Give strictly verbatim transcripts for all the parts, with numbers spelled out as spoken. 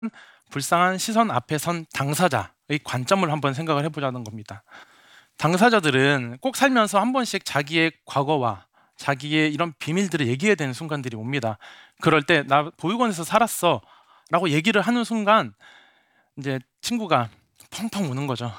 불쌍한 시선 앞에 선 당사자의 관점을 한번 생각을 해보자는 겁니다. 당사자들은 꼭 살면서 한 번씩 자기의 과거와 자기의 이런 비밀들을 얘기해야 되는 순간들이 옵니다. 그럴 때 나 보육원에서 살았어 라고 얘기를 하는 순간 이제 친구가 펑펑 우는 거죠.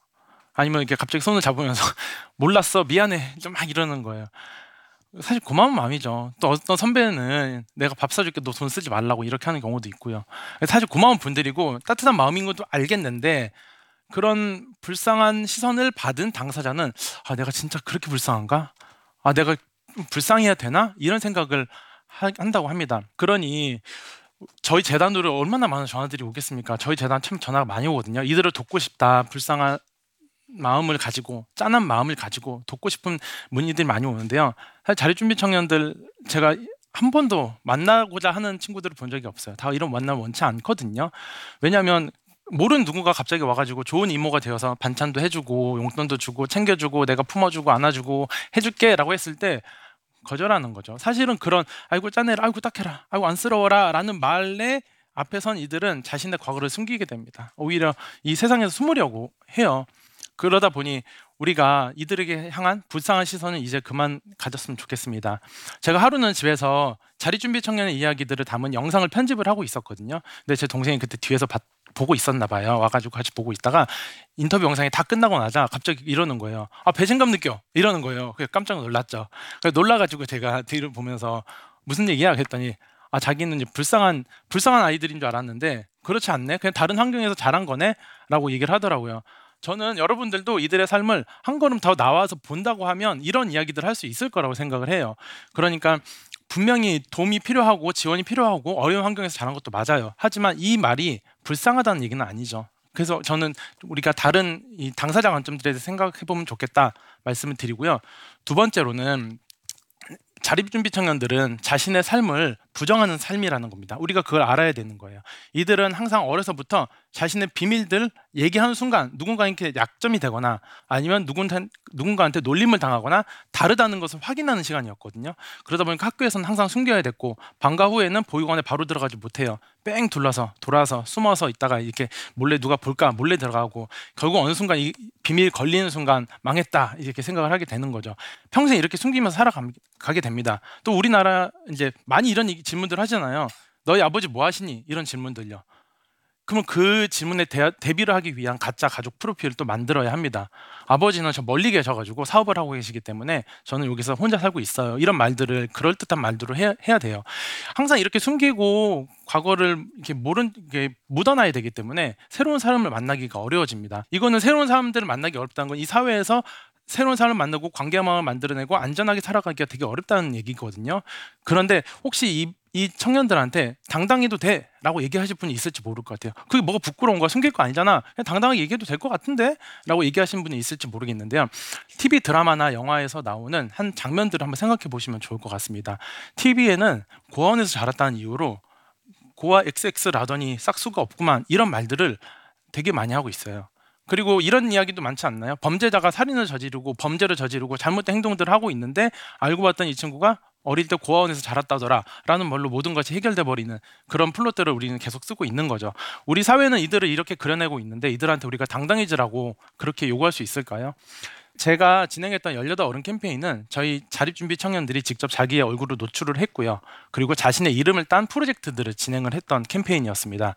아니면 이렇게 갑자기 손을 잡으면서 몰랐어 미안해 좀 막 이러는 거예요. 사실 고마운 마음이죠. 또 어떤 선배는 내가 밥 사줄게 너 돈 쓰지 말라고 이렇게 하는 경우도 있고요. 사실 고마운 분들이고 따뜻한 마음인 것도 알겠는데 그런 불쌍한 시선을 받은 당사자는 아 내가 진짜 그렇게 불쌍한가? 아 내가 불쌍해야 되나? 이런 생각을 하, 한다고 합니다. 그러니 저희 재단으로 얼마나 많은 전화들이 오겠습니까? 저희 재단 참 전화가 많이 오거든요. 이들을 돕고 싶다, 불쌍한 마음을 가지고 짠한 마음을 가지고 돕고 싶은 문의들이 많이 오는데요. 사실 자립준비 청년들 제가 한 번도 만나고자 하는 친구들을 본 적이 없어요. 다 이런 만남 원치 않거든요. 왜냐하면 모르는 누군가 갑자기 와가지고 좋은 이모가 되어서 반찬도 해주고 용돈도 주고 챙겨주고 내가 품어주고 안아주고 해줄게 라고 했을 때 거절하는 거죠. 사실은 그런 아이고 짠해라 아이고 딱해라 아이고 안쓰러워라 라는 말에 앞에 선 이들은 자신의 과거를 숨기게 됩니다. 오히려 이 세상에서 숨으려고 해요. 그러다 보니 우리가 이들에게 향한 불쌍한 시선은 이제 그만 가졌으면 좋겠습니다. 제가 하루는 집에서 자립준비 청년의 이야기들을 담은 영상을 편집을 하고 있었거든요. 근데 제 동생이 그때 뒤에서 봤, 보고 있었나 봐요. 와가지고 같이 보고 있다가 인터뷰 영상이 다 끝나고 나자 갑자기 이러는 거예요. 아 배신감 느껴 이러는 거예요. 그래서 깜짝 놀랐죠. 그래서 놀라가지고 제가 뒤를 보면서 무슨 얘기야 했더니 아 자기는 이제 불쌍한 불쌍한 아이들인 줄 알았는데 그렇지 않네. 그냥 다른 환경에서 자란 거네 라고 얘기를 하더라고요. 저는 여러분들도 이들의 삶을 한 걸음 더 나와서 본다고 하면 이런 이야기들 할 수 있을 거라고 생각을 해요. 그러니까 분명히 도움이 필요하고 지원이 필요하고 어려운 환경에서 자란 것도 맞아요. 하지만 이 말이 불쌍하다는 얘기는 아니죠. 그래서 저는 우리가 다른 이 당사자 관점들에 대해서 생각해 보면 좋겠다 말씀을 드리고요. 두 번째로는 자립준비 청년들은 자신의 삶을 부정하는 삶이라는 겁니다. 우리가 그걸 알아야 되는 거예요. 이들은 항상 어려서부터 자신의 비밀들 얘기하는 순간 누군가에게 약점이 되거나 아니면 누군가한테, 누군가한테 놀림을 당하거나 다르다는 것을 확인하는 시간이었거든요. 그러다 보니까 학교에서는 항상 숨겨야 됐고 방과 후에는 보육원에 바로 들어가지 못해요. 뺑 둘러서 돌아서 숨어서 있다가 이렇게 몰래 누가 볼까 몰래 들어가고 결국 어느 순간 이 비밀 걸리는 순간 망했다 이렇게 생각을 하게 되는 거죠. 평생 이렇게 숨기면서 살아가게 됩니다. 또 우리나라 이제 많이 이런 질문들 하잖아요. 너희 아버지 뭐 하시니? 이런 질문들요. 그러면 그 질문에 대, 대비를 하기 위한 가짜 가족 프로필을 또 만들어야 합니다. 아버지는 저 멀리 계셔가지고 사업을 하고 계시기 때문에 저는 여기서 혼자 살고 있어요. 이런 말들을 그럴듯한 말들로 해야, 해야 돼요. 항상 이렇게 숨기고 과거를 이렇게 모른 게 묻어놔야 되기 때문에 새로운 사람을 만나기가 어려워집니다. 이거는 새로운 사람들을 만나기 어렵다는 건 이 사회에서 새로운 사람을 만나고 관계망을 만들어내고 안전하게 살아가기가 되게 어렵다는 얘기거든요. 그런데 혹시 이, 이 청년들한테 당당해도 돼 라고 얘기하실 분이 있을지 모를 것 같아요. 그게 뭐가 부끄러운 거야? 숨길 거 아니잖아. 그냥 당당하게 얘기해도 될 것 같은데? 라고 얘기하시는 분이 있을지 모르겠는데요. 티비 드라마나 영화에서 나오는 한 장면들을 한번 생각해 보시면 좋을 것 같습니다. 티비에는 고아원에서 자랐다는 이유로 고아 엑스엑스라더니 싹수가 없구만 이런 말들을 되게 많이 하고 있어요. 그리고 이런 이야기도 많지 않나요? 범죄자가 살인을 저지르고 범죄를 저지르고 잘못된 행동들을 하고 있는데 알고 봤더니 이 친구가 어릴 때 고아원에서 자랐다더라 라는 말로 모든 것이 해결돼 버리는 그런 플롯들을 우리는 계속 쓰고 있는 거죠. 우리 사회는 이들을 이렇게 그려내고 있는데 이들한테 우리가 당당해지라고 그렇게 요구할 수 있을까요? 제가 진행했던 열여덟 어른 캠페인은 저희 자립준비 청년들이 직접 자기의 얼굴을 노출을 했고요. 그리고 자신의 이름을 딴 프로젝트들을 진행을 했던 캠페인이었습니다.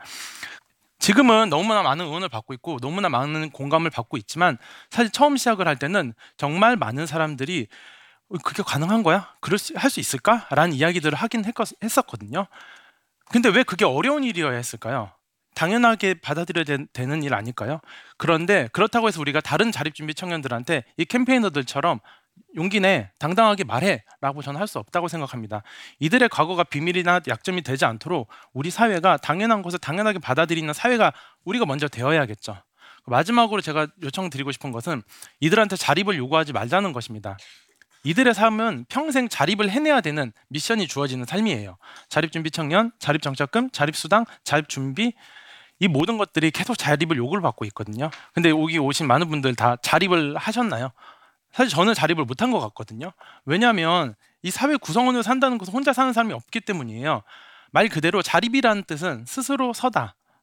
지금은 너무나 많은 응원을 받고 있고 너무나 많은 공감을 받고 있지만 사실 처음 시작을 할 때는 정말 많은 사람들이 어, 그게 가능한 거야? 그럴 수, 할 수 있을까? 라는 이야기들을 하긴 했, 했었거든요. 근데 왜 그게 어려운 일이어야 했을까요? 당연하게 받아들여야 되, 되는 일 아닐까요? 그런데 그렇다고 해서 우리가 다른 자립준비 청년들한테 이 캠페이너들처럼 용기 내 당당하게 말해 라고 저는 할 수 없다고 생각합니다. 이들의 과거가 비밀이나 약점이 되지 않도록 우리 사회가 당연한 것을 당연하게 받아들이는 사회가 우리가 먼저 되어야겠죠. 마지막으로 제가 요청드리고 싶은 것은 이들한테 자립을 요구하지 말자는 것입니다. 이들의 삶은 평생 자립을 해내야 되는 미션이 주어지는 삶이에요. 자립준비 청년, 자립정착금, 자립수당, 자립준비 이 모든 것들이 계속 자립을 요구를 받고 있거든요. 근데 여기 오신 많은 분들 다 자립을 하셨나요? 사실 저는 자립을 못한 것 같거든요. 왜냐하면 이 사회 구성원으로 산다는 것은 혼자 사는 사람이 없기 때문이에요. 말 그대로 자립이라는 뜻은 스스로 서다,